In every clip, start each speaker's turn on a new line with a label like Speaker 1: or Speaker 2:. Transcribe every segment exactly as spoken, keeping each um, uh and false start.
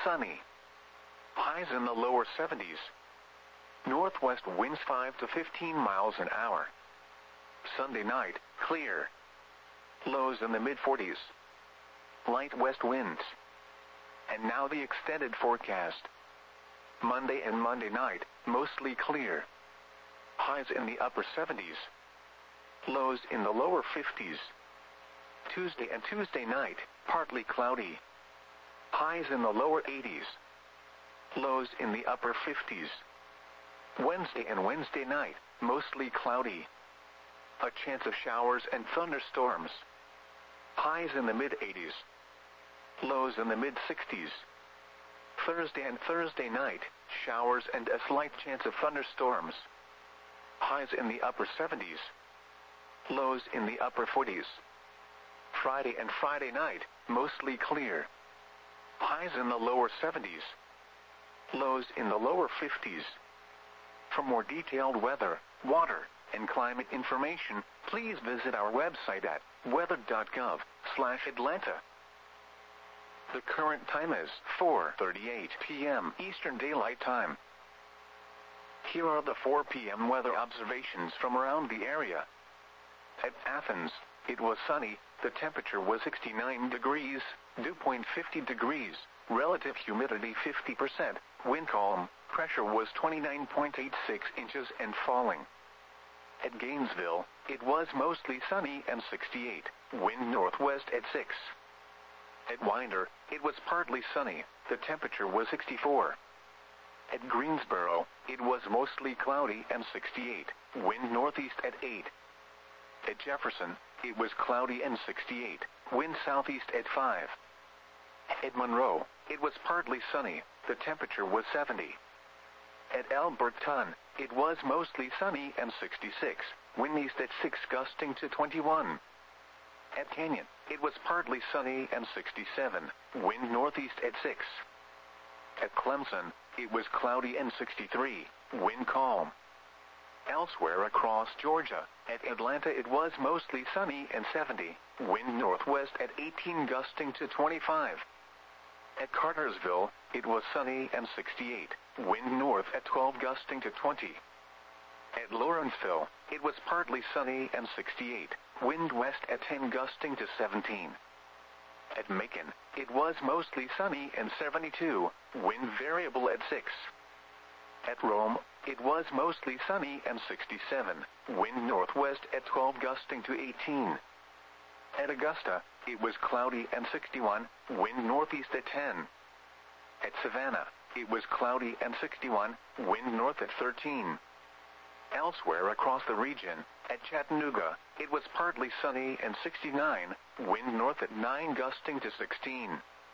Speaker 1: sunny. Highs in the lower seventies. Northwest winds five to fifteen miles an hour. Sunday night, clear. Lows in the mid forties. Light west winds. And now the extended forecast. Monday and Monday night, mostly clear. Highs in the upper seventies. Lows in the lower fifties. Tuesday and Tuesday night, partly cloudy. Highs in the lower eighties. Lows in the upper fifties. Wednesday and Wednesday night, mostly cloudy. A chance of showers and thunderstorms. Highs in the mid eighties. Lows in the mid sixties. Thursday and Thursday night, showers and a slight chance of thunderstorms. Highs in the upper seventies. Lows in the upper forties. Friday and Friday night, mostly clear. Highs in the lower seventies. Lows in the lower fifties. For more detailed weather, water, and climate information, please visit our website at weather dot gov slash Atlanta. The current time is four thirty-eight p m Eastern Daylight Time. Here are the four p m weather observations from around the area. At Athens, it was sunny, the temperature was sixty-nine degrees, dew point fifty degrees, relative humidity fifty percent, wind calm, pressure was twenty-nine point eight six inches and falling. At Gainesville, it was mostly sunny and sixty-eight, wind northwest at six. At Winder, it was partly sunny, the temperature was sixty-four. At Greensboro, it was mostly cloudy and sixty-eight, wind northeast at eight. At Jefferson, it was cloudy and sixty-eight, wind southeast at five. At Monroe, it was partly sunny, the temperature was seventy. At Alberton, it was mostly sunny and sixty-six, wind east at six gusting to twenty-one. At Canyon, it was partly sunny and sixty-seven, wind northeast at six. At Clemson, it was cloudy and sixty-three, wind calm. Elsewhere across Georgia, at Atlanta it was mostly sunny and seventy, wind northwest at eighteen gusting to twenty-five. At Cartersville, it was sunny and sixty-eight, wind north at twelve gusting to twenty. At Lawrenceville, it was partly sunny and sixty-eight, wind west at ten gusting to seventeen. At Macon, it was mostly sunny and seventy-two, wind variable at six. At Rome, it was mostly sunny and sixty-seven, wind northwest at twelve gusting to eighteen. At Augusta, it was cloudy and sixty-one, wind northeast at ten. At Savannah, it was cloudy and sixty-one, wind north at thirteen. Elsewhere across the region, at Chattanooga, it was partly sunny and sixty-nine, wind north at nine gusting to sixteen.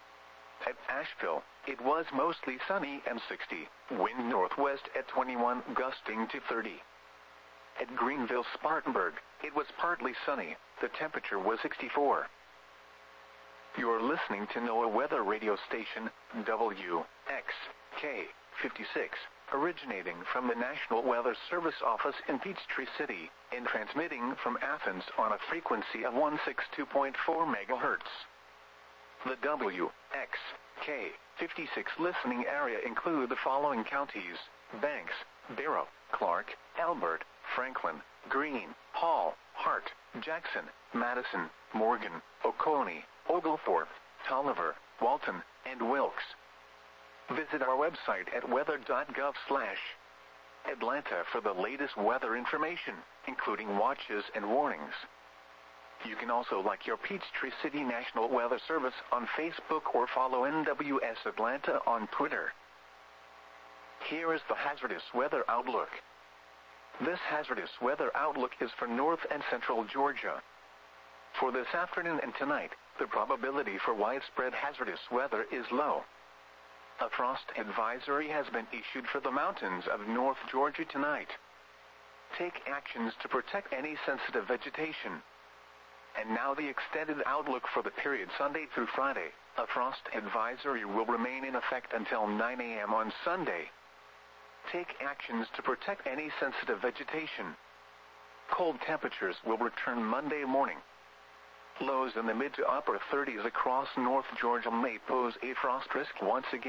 Speaker 1: At Asheville, it was mostly sunny and sixty, wind northwest at twenty-one gusting to thirty. At Greenville-Spartanburg, it was partly sunny, the temperature was sixty-four. You are listening to NOAA Weather Radio Station, W X K fifty-six, originating from the National Weather Service office in Peachtree City, and transmitting from Athens on a frequency of one sixty-two point four megahertz. The W X K fifty-six listening area include the following counties: Banks, Barrow, Clark, Elbert, Franklin, Greene, Hall, Hart, Jackson, Madison, Morgan, Oconee, Oglethorpe, Tolliver, Walton, and Wilkes. Visit our website at weather dot gov slash Atlanta for the latest weather information, including watches and warnings. You can also like your Peachtree City National Weather Service on Facebook or follow N W S Atlanta on Twitter. Here is the hazardous weather outlook. This hazardous weather outlook is for north and central Georgia. For this afternoon and tonight, the probability for widespread hazardous weather is low. A frost advisory has been issued for the mountains of North Georgia tonight. Take actions to protect any sensitive vegetation. And now the extended outlook for the period Sunday through Friday. A frost advisory will remain in effect until nine a m on Sunday. Take actions to protect any sensitive vegetation. Cold temperatures will return Monday morning. Lows in the mid to upper thirties across North Georgia may pose a frost risk once again.